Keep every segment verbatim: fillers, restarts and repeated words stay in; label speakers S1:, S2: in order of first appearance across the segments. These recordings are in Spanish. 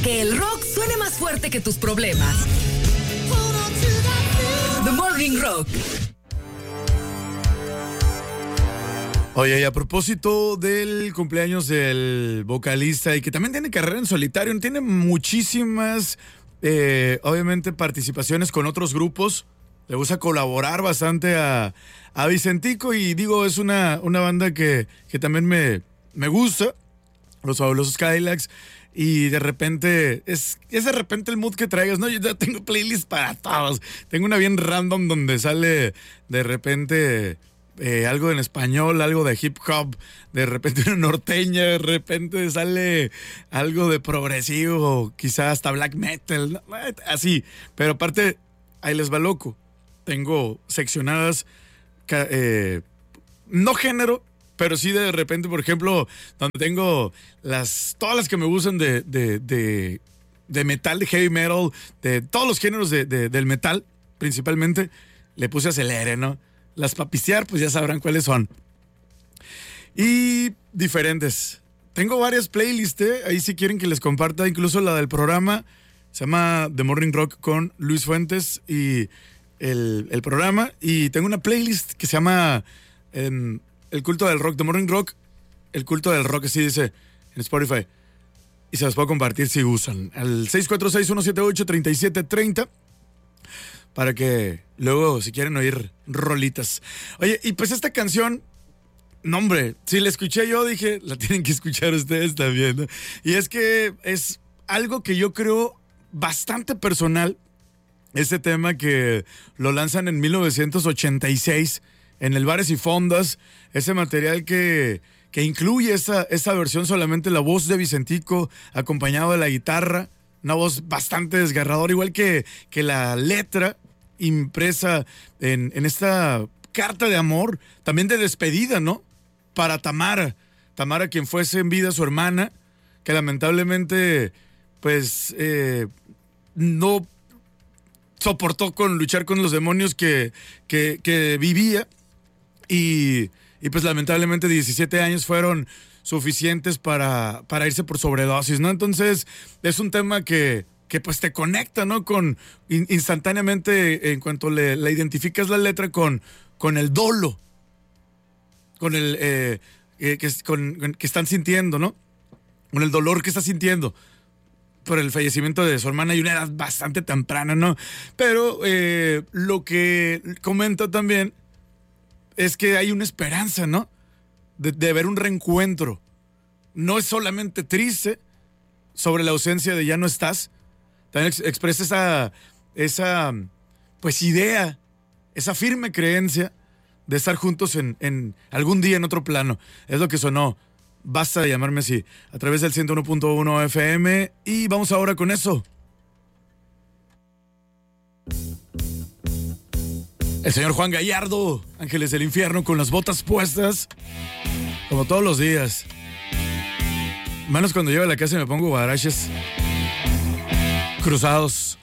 S1: que el rock suene más fuerte que tus problemas. The Morning Rock.
S2: Oye, y a propósito del cumpleaños del vocalista y que también tiene carrera en solitario, tiene muchísimas, eh, obviamente, participaciones con otros grupos. Le gusta colaborar bastante a, a Vicentico y digo, es una, una banda que, que también me, me gusta, Los Fabulosos Cadillacs. Y de repente, es, es de repente el mood que traigas, ¿no? Yo ya tengo playlists para todos. Tengo una bien random donde sale de repente eh, algo en español, algo de hip hop, de repente una norteña, de repente sale algo de progresivo, quizás hasta black metal, ¿no? Así. Pero aparte, ahí les va loco. Tengo seccionadas, eh, no género, pero sí de repente, por ejemplo, donde tengo las todas las que me gustan de, de, de, de metal, de heavy metal, de todos los géneros de, de, del metal, principalmente, le puse acelere, ¿no? Las pa' pistear, pues ya sabrán cuáles son. Y diferentes. Tengo varias playlists, ¿eh? Ahí si quieren que les comparta, incluso la del programa, se llama The Morning Rock con Luis Fuentes y el, el programa. Y tengo una playlist que se llama... Eh, El culto del rock, The Morning Rock, el culto del rock, así dice en Spotify. Y se las puedo compartir si usan. Al seis cuatro seis, uno siete ocho, tres siete tres cero para que luego, si quieren oír rolitas. Oye, y pues esta canción, no hombre, si la escuché yo, dije, la tienen que escuchar ustedes también, ¿no? Y es que es algo que yo creo bastante personal. Este tema que lo lanzan en mil novecientos ochenta y seis en el Bares y Fondas, ese material que, que incluye esa, esa versión, solamente la voz de Vicentico acompañado de la guitarra, una voz bastante desgarradora, igual que, que la letra impresa en, en esta carta de amor, también de despedida, ¿no? Para Tamara, Tamara quien fuese en vida su hermana, que lamentablemente pues eh, no soportó con luchar con los demonios que, que, que vivía. Y, y pues lamentablemente diecisiete años fueron suficientes para, para irse por sobredosis, ¿no? Entonces es un tema que, que pues te conecta, ¿no? Con in, instantáneamente, en cuanto le, le identificas la letra con, con el dolo, con el eh, eh, que, con, con, que están sintiendo, ¿no? Con el dolor que está sintiendo por el fallecimiento de su hermana y una edad bastante temprana, ¿no? Pero eh, lo que comenta también es que hay una esperanza, ¿no? De, de ver un reencuentro. No es solamente triste sobre la ausencia de ya no estás. También ex- expresa esa, esa, pues, idea, esa firme creencia de estar juntos en, en algún día en otro plano. Es lo que sonó. Basta de llamarme así. A través del ciento uno punto uno F M. Y vamos ahora con eso. El señor Juan Gallardo, Ángeles del Infierno, con las botas puestas, como todos los días. Menos cuando llego a la casa y me pongo guaraches cruzados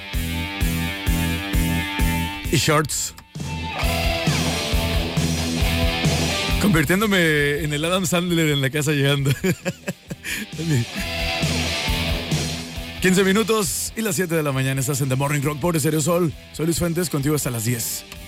S2: y shorts, convirtiéndome en el Adam Sandler en la casa llegando. quince minutos y las siete de la mañana estás en The Morning Rock por Stereo Sol. Soy Luis Fuentes, contigo hasta las diez.